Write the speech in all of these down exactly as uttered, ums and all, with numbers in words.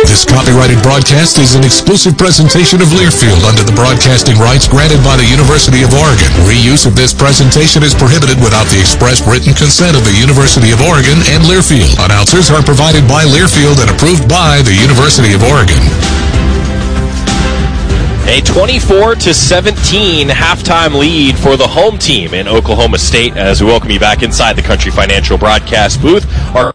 This copyrighted broadcast is an exclusive presentation of Learfield under the broadcasting rights granted by the University of Oregon. Reuse of this presentation is prohibited without the express written consent of the University of Oregon and Learfield. Announcers are provided by Learfield and approved by the University of Oregon. A twenty-four to seventeen halftime lead for the home team in Oklahoma State as we welcome you back inside the Country Financial broadcast booth. Our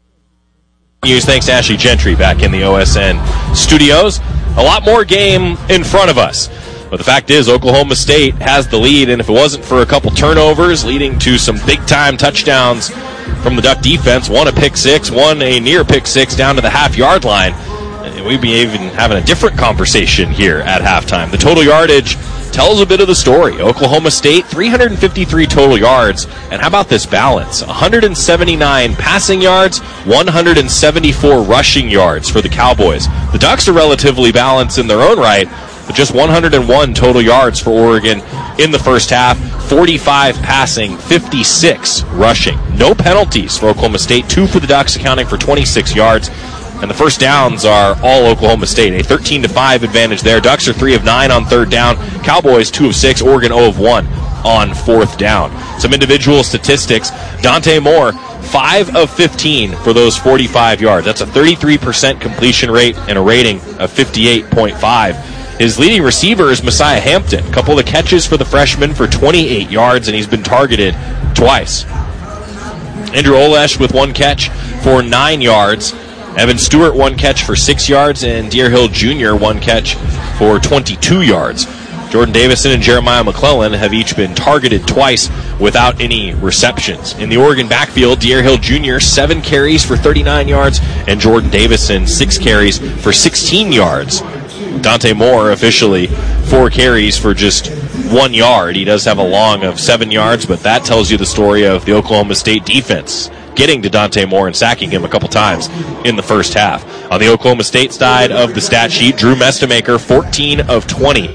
news thanks to Ashley Gentry back in the O S N studios. A lot more game in front of us. But the fact is, Oklahoma State has the lead, and if it wasn't for a couple turnovers leading to some big-time touchdowns from the Duck defense, one a pick six, one a near pick six down to the half-yard line, we'd be even having a different conversation here at halftime. The total yardage tells a bit of the story. Oklahoma State, three hundred fifty-three total yards. And how about this balance? one hundred seventy-nine passing yards, one hundred seventy-four rushing yards for the Cowboys. The Ducks are relatively balanced in their own right, but just one hundred one total yards for Oregon in the first half. forty-five passing, fifty-six rushing. No penalties for Oklahoma State. Two for the Ducks, accounting for twenty-six yards. And the first downs are all Oklahoma State. A thirteen to five advantage there. Ducks are three of nine on third down. Cowboys two of six. Oregon zero of one on fourth down. Some individual statistics. Dante Moore, five of fifteen for those forty-five yards. That's a thirty-three percent completion rate and a rating of fifty-eight point five. His leading receiver is Messiah Hampton. A couple of catches for the freshman for twenty-eight yards, and he's been targeted twice. Andrew Olesh with one catch for nine yards. Evan Stewart, one catch for six yards, and Deer Hill Junior, one catch for twenty-two yards. Jordan Davison and Jeremiah McClellan have each been targeted twice without any receptions. In the Oregon backfield, Deer Hill Junior, seven carries for thirty-nine yards, and Jordan Davison, six carries for sixteen yards. Dante Moore, officially, four carries for just one yard. He does have a long of seven yards, but that tells you the story of the Oklahoma State defense getting to Dante Moore and sacking him a couple times in the first half. On the Oklahoma State side of the stat sheet, Drew Mestemaker, fourteen of twenty.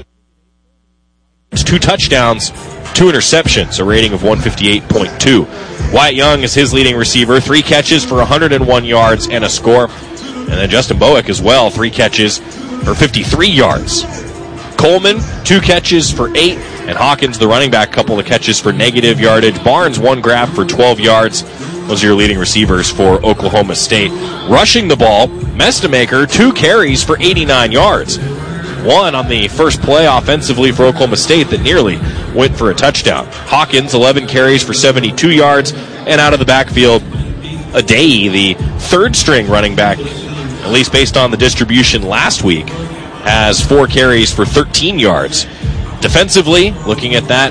Two touchdowns, two interceptions, a rating of one fifty-eight point two. Wyatt Young is his leading receiver, three catches for one hundred one yards and a score. And then Justin Bowick as well, three catches for fifty-three yards. Coleman, two catches for eight, and Hawkins, the running back, couple of catches for negative yardage. Barnes, one grab for twelve yards. Those are your leading receivers for Oklahoma State. Rushing the ball, Mestemaker, two carries for eighty-nine yards. One on the first play offensively for Oklahoma State that nearly went for a touchdown. Hawkins, eleven carries for seventy-two yards, and out of the backfield, Adai, the third-string running back, at least based on the distribution last week, has four carries for thirteen yards. Defensively, looking at that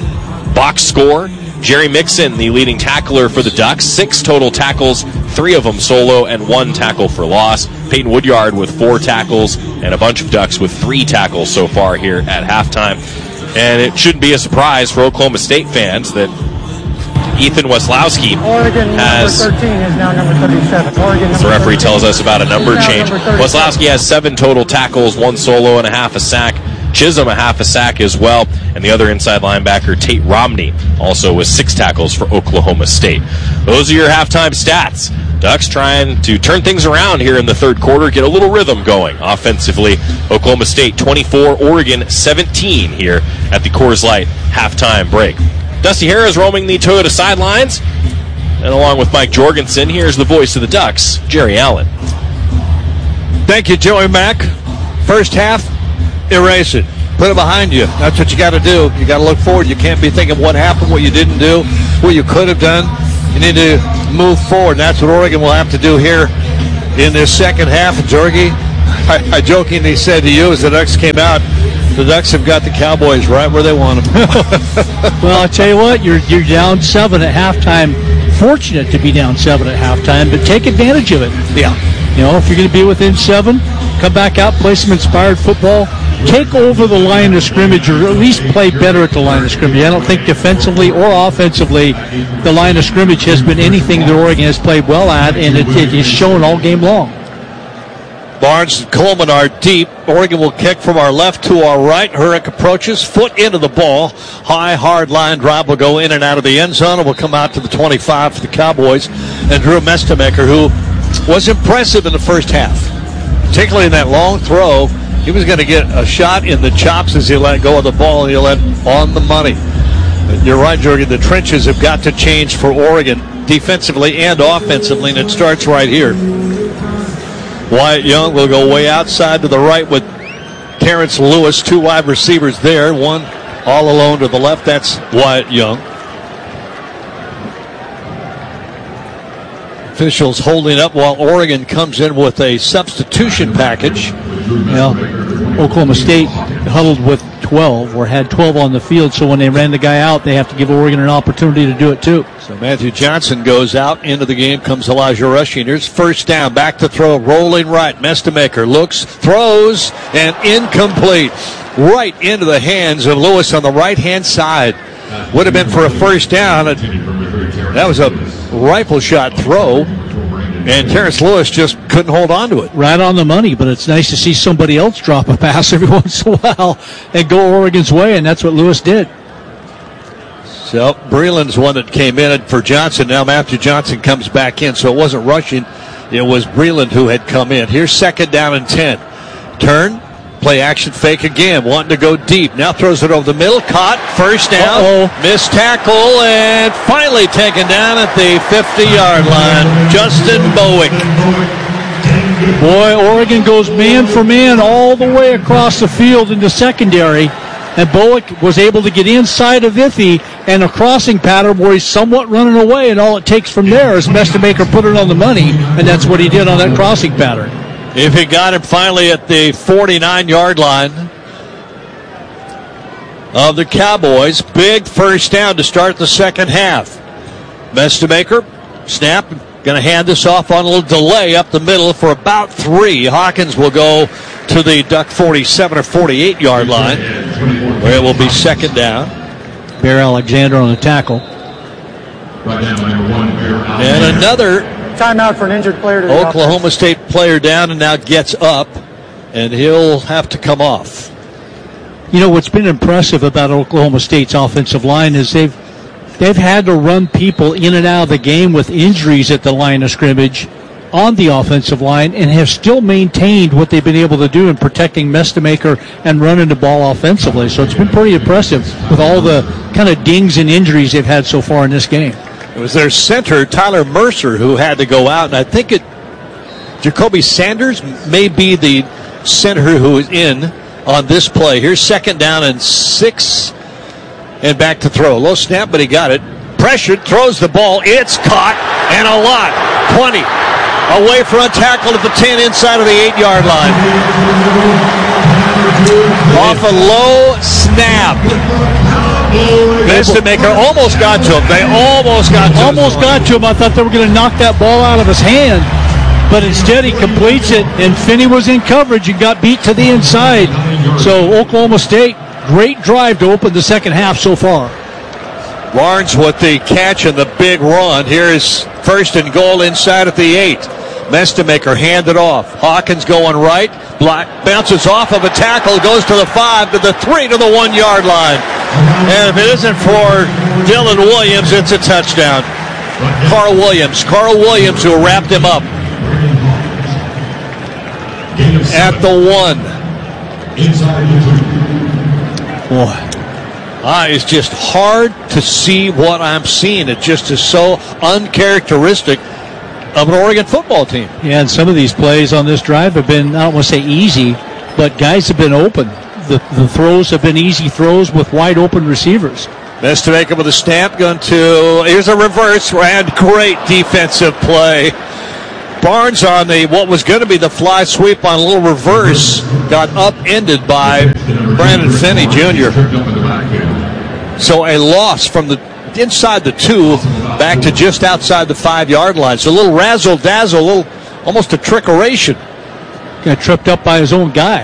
box score, Jerry Mixon, the leading tackler for the Ducks, six total tackles, three of them solo, and one tackle for loss. Peyton Woodyard with four tackles, and a bunch of Ducks with three tackles so far here at halftime. And it shouldn't be a surprise for Oklahoma State fans that Ethan Weslowski Oregon has, number thirteen is now number thirty-seven. Oregon the referee tells us about a number change. Weslowski has seven total tackles, one solo, and a half a sack. Chisholm a half a sack as well, and the other inside linebacker, Tate Romney, also with six tackles for Oklahoma State. Those are your halftime stats. Ducks trying to turn things around here in the third quarter, get a little rhythm going offensively. Oklahoma State twenty-four, Oregon seventeen here at the Coors Light halftime break. Dusty Harris roaming the Toyota sidelines, and along with Mike Jorgensen, here's the voice of the Ducks, Jerry Allen. Thank you, Joey Mack. First half, erase it. Put it behind you. That's what you got to do. You got to look forward. You can't be thinking what happened, what you didn't do, what you could have done. You need to move forward. And that's what Oregon will have to do here in this second half. And Jorgie, I, I jokingly said to you as the Ducks came out, the Ducks have got the Cowboys right where they want them. Well, I tell you what, you're you're down seven at halftime. Fortunate to be down seven at halftime, but take advantage of it. Yeah. You know, if you're going to be within seven, come back out, play some inspired football, take over the line of scrimmage, or at least play better at the line of scrimmage. I don't think defensively or offensively the line of scrimmage has been anything that Oregon has played well at, and it, it is shown all game long. Barnes and Coleman are deep. Oregon will kick from our left to our right. Hurrick approaches, foot into the ball. High, hard line drive will go in and out of the end zone and will come out to the twenty-five for the Cowboys. And Drew Mestemaker, who was impressive in the first half. particularly in that long throw. He was going to get a shot in the chops as he let go of the ball, and he let on the money. And you're right, Jorgen. The trenches have got to change for Oregon, defensively and offensively, and it starts right here. Wyatt Young will go way outside to the right with Terrence Lewis, two wide receivers there, one all alone to the left. That's Wyatt Young. Officials holding up while Oregon comes in with a substitution package. Well, Oklahoma State huddled with twelve, or had twelve on the field, so when they ran the guy out, they have to give Oregon an opportunity to do it too. So Matthew Johnson goes out. Into the game comes Elijah Rushing. Here's first down, back to throw, rolling right. Mestemaker looks, throws, and incomplete. Right into the hands of Lewis on the right-hand side. Would have been for a first down. That was a rifle shot throw, and Terrence Lewis just couldn't hold on to it. Right on the money, but it's nice to see somebody else drop a pass every once in a while and go Oregon's way, and that's what Lewis did. So Breland's one that came in for Johnson. Now Matthew Johnson comes back in, so it wasn't Rushing. It was Breland who had come in. Here's second down and ten. Turn. Play action fake again, wanting to go deep. Now throws it over the middle, caught, first down, Uh-oh. missed tackle, and finally taken down at the fifty-yard line. Justin Bowick. Boy, Oregon goes man for man all the way across the field into secondary, and Bowick was able to get inside of Iffy and a crossing pattern where he's somewhat running away, and all it takes from there is Mestemaker put it on the money, and that's what he did on that crossing pattern. If he got him finally at the forty-nine-yard line of the Cowboys. Big first down to start the second half. Mestemaker, snap, going to hand this off on a little delay up the middle for about three. Hawkins will go to the Duck forty-seven or forty-eight-yard line, where it will be second down. Bear Alexander on the tackle. And another timeout for an injured player to the Oklahoma offense. State player down and now gets up, and he'll have to come off. You know, what's been impressive about Oklahoma State's offensive line is they've they've had to run people in and out of the game with injuries at the line of scrimmage on the offensive line, and have still maintained what they've been able to do in protecting Mestemaker and running the ball offensively. So it's been pretty impressive with all the kind of dings and injuries they've had so far in this game. It was their center, Tyler Mercer, who had to go out, and I think it Jacoby Sanders may be the center who is in on this play. Here's second down and six, and back to throw. Low snap, but he got it. Pressured, throws the ball. It's caught, and a lot. twenty. Away front tackle at the ten, inside of the eight-yard line. Off a low snap. Mestemaker almost got to him. They almost got to him. Almost got to him. I thought they were going to knock that ball out of his hand, but instead he completes it, and Finney was in coverage and got beat to the inside. So Oklahoma State, great drive to open the second half so far. Barnes with the catch and the big run. Here's first and goal inside at the eight. Mestemaker handed off. Hawkins going right. Block, bounces off of a tackle, goes to the five, to the three, to the one-yard line. And if it isn't for Dylan Williams, it's a touchdown. Carl Williams. Carl Williams who wrapped him up at the one. Boy. Ah, it's just hard to see what I'm seeing. It just is so uncharacteristic of an Oregon football team. Yeah, and some of these plays on this drive have been, I don't want to say easy, but guys have been open. The, the throws have been easy throws with wide open receivers. Mestemaker with a stamp, going to, here's a reverse, and great defensive play. Barnes on the, what was going to be the fly sweep on a little reverse, got upended by Brandon Finney Junior So a loss from the inside the two back to just outside the five-yard line. So a little razzle-dazzle, a little, almost a trickeration. Got tripped up by his own guy.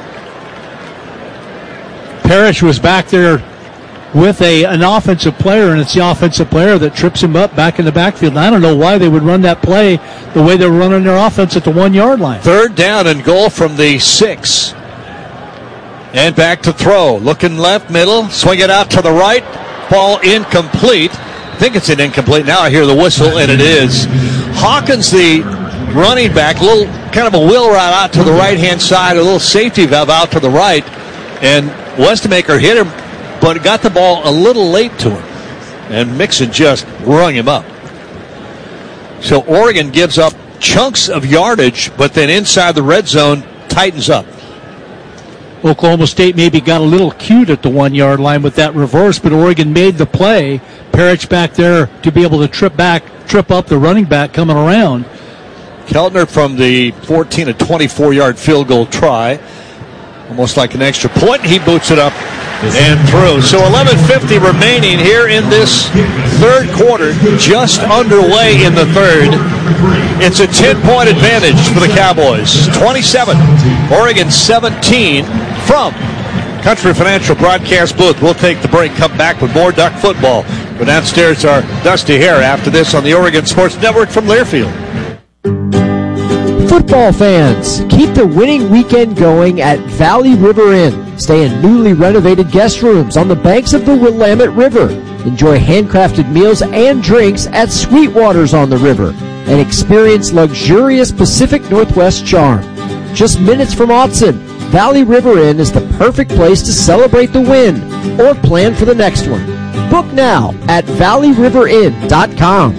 Parrish was back there with a an offensive player, and it's the offensive player that trips him up back in the backfield. And I don't know why they would run that play the way they're running their offense at the one-yard line. Third down and goal from the six. And back to throw. Looking left, middle, swing it out to the right. Ball incomplete. I think it's an incomplete. Now I hear the whistle, and it is. Hawkins, the running back, a little kind of a wheel route out to the right-hand side, a little safety valve out to the right, and Westmaker hit him, but got the ball a little late to him, and Mixon just rung him up. So Oregon gives up chunks of yardage, but then inside the red zone tightens up. Oklahoma State maybe got a little cute at the one-yard line with that reverse, but Oregon made the play. Parrish back there to be able to trip back, trip up the running back coming around. Keltner from the fourteen to twenty-four yard field goal try. Almost like an extra point. He boots it up and through. So eleven fifty remaining here in this third quarter, just underway in the third. It's a ten-point advantage for the Cowboys. twenty-seven, Oregon seventeen from Country Financial broadcast booth. We'll take the break, come back with more Duck football. But downstairs are Dusty Hare after this on the Oregon Sports Network from Learfield. Football fans, keep the winning weekend going at Valley River Inn. Stay in newly renovated guest rooms on the banks of the Willamette River. Enjoy handcrafted meals and drinks at Sweetwater's on the river. And experience luxurious Pacific Northwest charm. Just minutes from Autzen, Valley River Inn is the perfect place to celebrate the win or plan for the next one. Book now at valley river inn dot com.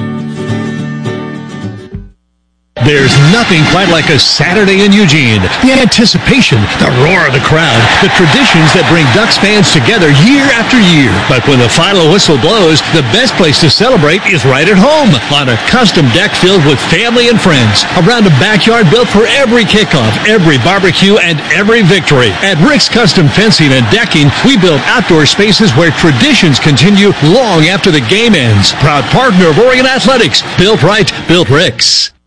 There's nothing quite like a Saturday in Eugene. The anticipation, the roar of the crowd, the traditions that bring Ducks fans together year after year. But when the final whistle blows, the best place to celebrate is right at home on a custom deck filled with family and friends around a backyard built for every kickoff, every barbecue, and every victory. At Rick's Custom Fencing and Decking, we build outdoor spaces where traditions continue long after the game ends. Proud partner of Oregon Athletics. Built right, built Rick's.